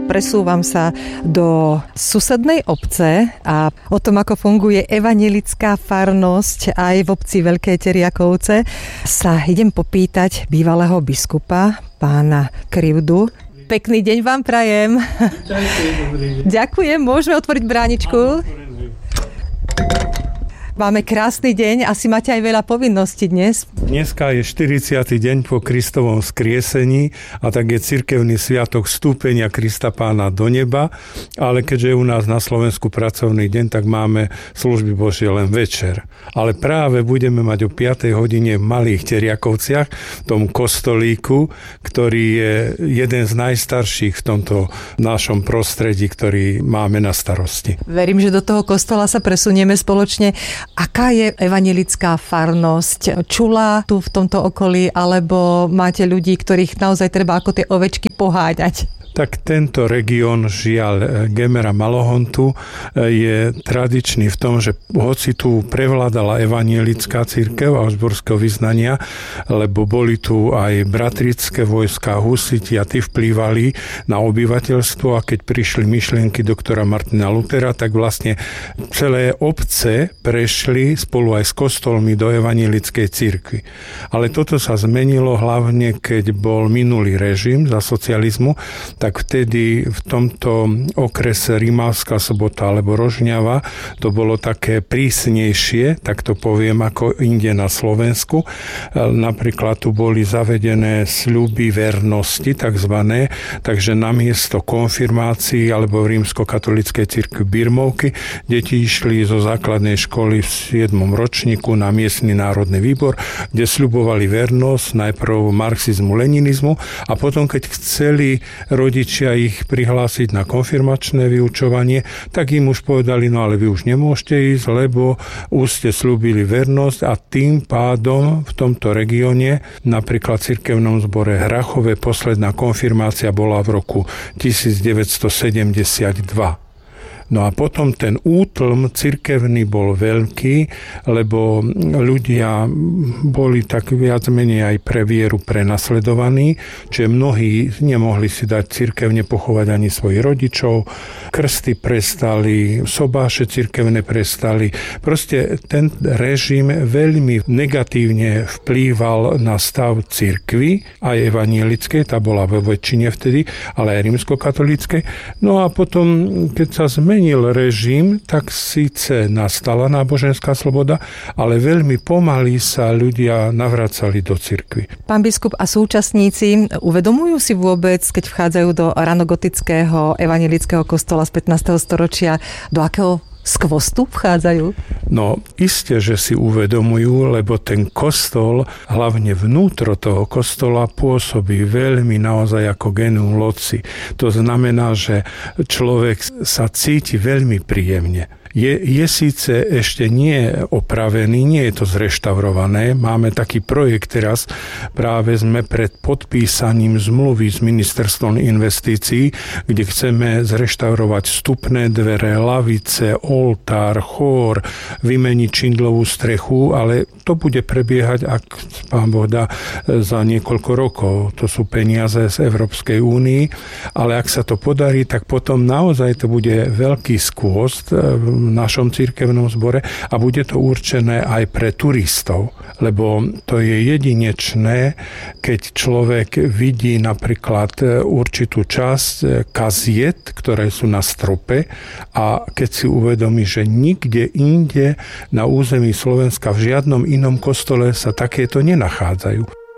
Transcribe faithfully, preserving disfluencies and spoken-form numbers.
presúvam sa do susednej obce a o tom, ako funguje evanjelická farnosť aj v obci Veľké Teriakovce, sa idem popýtať bývalého biskupa, pána Krivdu. Pekný deň vám prajem. Ďakujem, môžeme otvoriť bráničku? Máme krásny deň, asi máte aj veľa povinností dnes. Dneska je štyridsiaty deň po Kristovom vzkriesení a tak je cirkevný sviatok vstúpenia Krista Pána do neba, ale keďže je u nás na Slovensku pracovný deň, tak máme služby Božie len večer. Ale práve budeme mať o piatej hodine v Malých Teriakovciach, v tom kostolíku, ktorý je jeden z najstarších v tomto našom prostredí, ktorý máme na starosti. Verím, že do toho kostola sa presunieme spoločne. Aká je evanjelická farnosť? Čula tu v tomto okolí, alebo máte ľudí, ktorých naozaj treba ako tie ovečky poháňať? Tak tento región, žiaľ, Gemera Malohontu je tradičný v tom, že hoci tu prevládala evanjelická cirkev augsburského vyznania, lebo boli tu aj bratrické vojská, husiti a tí vplývali na obyvateľstvo a keď prišli myšlienky doktora Martina Luthera, tak vlastne celé obce prešli spolu aj s kostolmi do evanjelickej cirkvi. Ale toto sa zmenilo hlavne, keď bol minulý režim za socializmu, tak vtedy v tomto okrese Rimavská Sobota alebo Rožňava to bolo také prísnejšie, tak to poviem, ako inde na Slovensku. Napríklad tu boli zavedené sľuby vernosti, takzvané, takže namiesto konfirmácií alebo v rímskokatolíckej cirkvi Birmovky deti išli zo základnej školy v siedmom ročníku na miestny národný výbor, kde sľubovali vernosť najprv marxizmu, leninizmu a potom, keď chceli rodičia ich prihlásiť na konfirmačné vyučovanie, tak im už povedali, no ale vy už nemôžete ísť, lebo už ste slúbili vernosť a tým pádom v tomto regióne, napríklad v cirkevnom zbore Hrachove, posledná konfirmácia bola v roku devätnásťstosedemdesiatdva. No a potom ten útlm cirkevný bol veľký, lebo ľudia boli tak viac menej aj pre vieru prenasledovaní, čiže mnohí nemohli si dať cirkevne pochovať ani svojich rodičov, krsty prestali, sobáše cirkevné prestali. Proste ten režim veľmi negatívne vplýval na stav cirkvi, aj evanjelickej, tá bola vo väčšine vtedy, ale aj rímskokatolíckej. No a potom, keď sa zmenil režim, tak síce nastala náboženská sloboda, ale veľmi pomaly sa ľudia navracali do cirkvi. Pán biskup a súčasníci uvedomujú si vôbec, keď vchádzajú do ranogotického evanjelického kostola z pätnásteho storočia, do akého skvostu vchádzajú? No, iste, že si uvedomujú, lebo ten kostol, hlavne vnútro toho kostola, pôsobí veľmi naozaj ako genium loci. To znamená, že človek sa cíti veľmi príjemne. Je, je síce ešte nie opravený, nie je to zreštaurované. Máme taký projekt teraz, práve sme pred podpísaním zmluvy s ministerstvom investícií, kde chceme zreštaurovať vstupné dvere, lavice, oltár, chór, vymeniť čindlovú strechu, ale to bude prebiehať, ak pán Boh dá, za niekoľko rokov. To sú peniaze z Európskej únii, ale ak sa to podarí, tak potom naozaj to bude veľký skvost v našom cirkevnom zbore a bude to určené aj pre turistov, lebo to je jedinečné, keď človek vidí napríklad určitú časť kaziet, ktoré sú na strope a keď si uvedomí, že nikde inde na území Slovenska v žiadnom inom kostole sa takéto nenachádzajú.